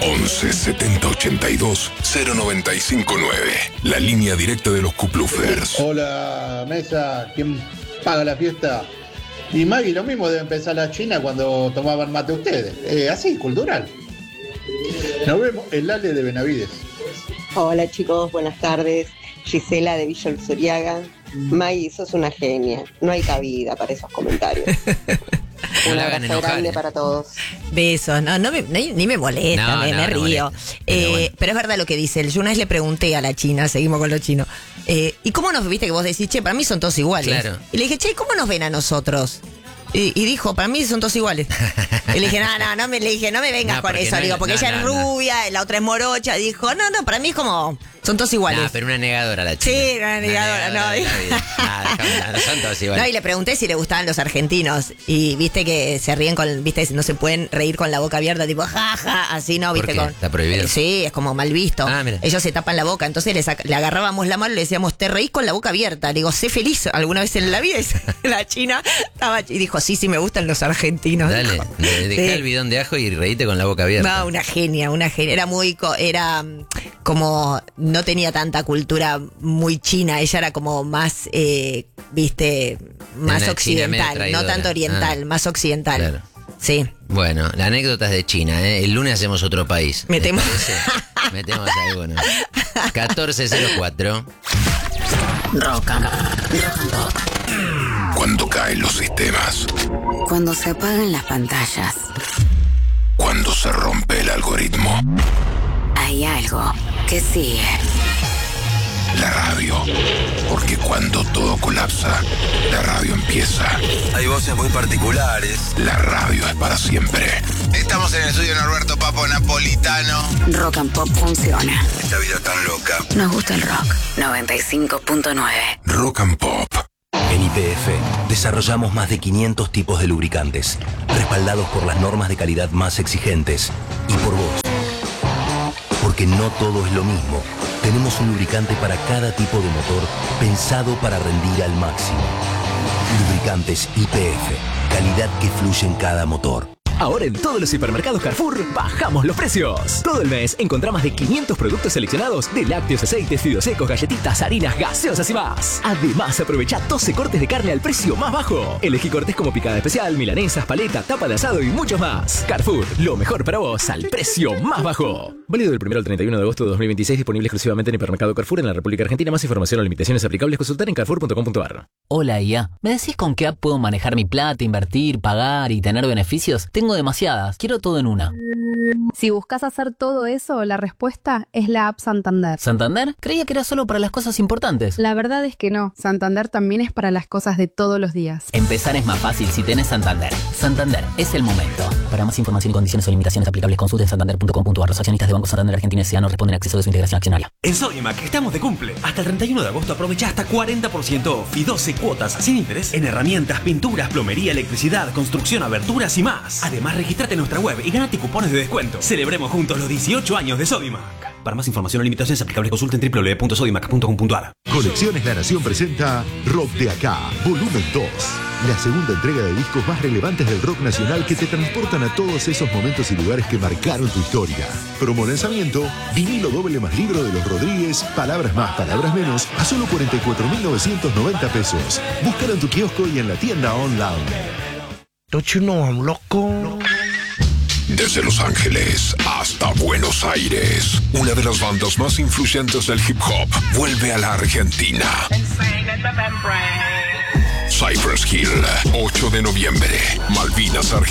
11 70 82 0959. La línea directa de los Cuplufers. Hola, mesa. ¿Quién paga la fiesta? Y Maggie, lo mismo debe empezar la China cuando tomaban mate ustedes. Así, cultural. Nos vemos en Lale de Benavides. Hola chicos, buenas tardes. Gisela de Villa Luzuriaga. Maggie, sos una genia. No hay cabida para esos comentarios. Un abrazo grande para todos. Besos. Ni me molesta, me río. Pero es verdad lo que dice él. Yo una vez le pregunté a la china, seguimos con los chinos, ¿y cómo nos viste que vos decís, che, para mí son todos iguales? Claro. Y le dije, che, ¿cómo nos ven a nosotros? Y dijo, para mí son todos iguales. Y le dije, no me vengas con eso. Digo, porque ella es rubia, la otra es morocha. Dijo, no, para mí es como, son todos iguales. Pero una negadora la chica. Sí, una negadora, no son todos iguales. No, y le pregunté si le gustaban los argentinos. Y viste que se ríen no se pueden reír con la boca abierta, tipo, jaja, así no, viste. ¿Por qué? ¿Está prohibido? Sí, es como mal visto. Mira. Ellos se tapan la boca, entonces le agarrábamos la mano y le decíamos, te reís con la boca abierta. Le digo, sé feliz alguna vez en la vida. Y la china estaba y dijo, sí, me gustan los argentinos. Dale, dejá el bidón de ajo y reíte con la boca abierta. No, una genia. Era como, no tenía tanta cultura muy china, ella era como más, más occidental, no tanto oriental, más occidental. Claro. Sí. Bueno, la anécdota es de China, ¿eh? El lunes hacemos otro país. Metemos alguno. 1404. Rock and Pop. Cuando caen los sistemas. Cuando se apagan las pantallas. Cuando se rompe el algoritmo. Hay algo que sigue. La radio. Porque cuando todo colapsa, la radio empieza. Hay voces muy particulares. La radio es para siempre. Estamos en el estudio de Norberto Papo Napolitano. Rock and Pop funciona. Esta vida tan loca. Nos gusta el rock. 95.9. Rock and Pop. En YPF desarrollamos más de 500 tipos de lubricantes, respaldados por las normas de calidad más exigentes y por vos. Porque no todo es lo mismo. Tenemos un lubricante para cada tipo de motor pensado para rendir al máximo. Lubricantes YPF, calidad que fluye en cada motor. Ahora en todos los supermercados Carrefour bajamos los precios. Todo el mes encontrá más de 500 productos seleccionados de lácteos, aceites, fideos secos, galletitas, harinas, gaseosas y más. Además, aprovecha 12 cortes de carne al precio más bajo. Elegí cortes como picada especial, milanesas, paleta, tapa de asado y muchos más. Carrefour, lo mejor para vos al precio más bajo. Válido del 1 al 31 de agosto de 2026, disponible exclusivamente en el hipermercado Carrefour en la República Argentina. Más información o limitaciones aplicables consultar en carrefour.com.ar. Hola IA, ¿me decís con qué app puedo manejar mi plata, invertir, pagar y tener beneficios? Tengo demasiadas, quiero todo en una. Si buscas hacer todo eso, la respuesta es la app Santander. ¿Santander? Creía que era solo para las cosas importantes. La verdad es que no, Santander también es para las cosas de todos los días. Empezar es más fácil si tenés Santander. Santander, es el momento. Para más información y condiciones o limitaciones aplicables, consulte en santander.com.ar. Los accionistas de Banco Santander Argentina S.A. no responden a acceso de su integración accionaria. En Sodimac estamos de cumple. Hasta el 31 de agosto aprovecha hasta 40% off y 12 cuotas sin interés en herramientas, pinturas, plomería, electricidad, construcción, aberturas y más. Además, regístrate en nuestra web y gánate cupones de descuento. Celebremos juntos los 18 años de Sodimac. Para más información o limitaciones aplicables, consulten www.sodimac.com.ar. Colecciones La Nación presenta Rock de Acá, volumen 2. La segunda entrega de discos más relevantes del rock nacional que te transportan a todos esos momentos y lugares que marcaron tu historia. Promo lanzamiento, vinilo doble más libro de los Rodríguez, palabras más, palabras menos, a solo 44.990 pesos. Búscalo en tu kiosco y en la tienda online. Don't you know I'm loco? Desde Los Ángeles hasta Buenos Aires, una de las bandas más influyentes del hip hop vuelve a la Argentina. Cypress Hill, 8 de noviembre, Malvinas, Argentina.